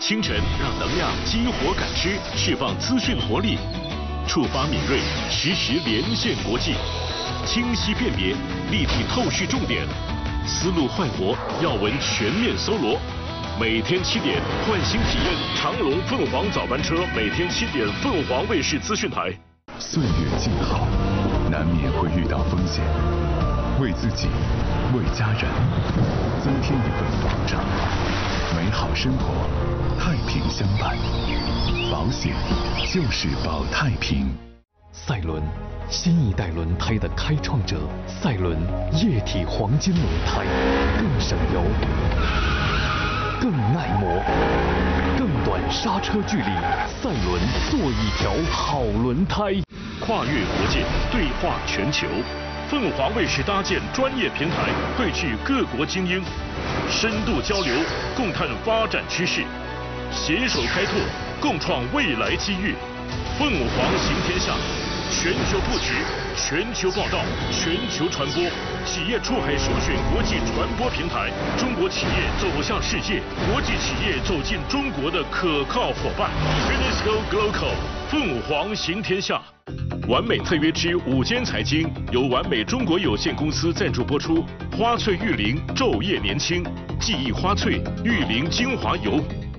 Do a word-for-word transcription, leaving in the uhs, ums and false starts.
清晨让能量激活感知，释放资讯活力，触发敏锐，实时连线国际，清晰辨别，立体透视重点，思路焕活，要闻全面搜罗。每天七点，换新体验长龙凤凰早班车，每天七点，凤凰卫视资讯台。 岁月静好，难免会遇到风险，为自己，为家人，增添一份保障。美好生活，太平相伴，保险就是保太平。 赛伦，新一代轮胎的开创者。赛伦液体黄金轮胎，更省油，更耐磨，更短刹车距离。赛伦，做一条好轮胎。 跨越国界，对话全球。凤凰卫视搭建专业平台，汇聚各国精英，深度交流，共探发展趋势，携手开拓，共创未来机遇。凤凰行天下，全球布局，全球报道，全球传播，企业出海首选国际传播平台，中国企业走向世界，国际企业走进中国的可靠伙伴。Unesco Global， 凤凰行天下。完美特约之午间财经由完美中国有限公司赞助播出。花萃玉灵昼夜年轻，记忆花萃玉灵精华油。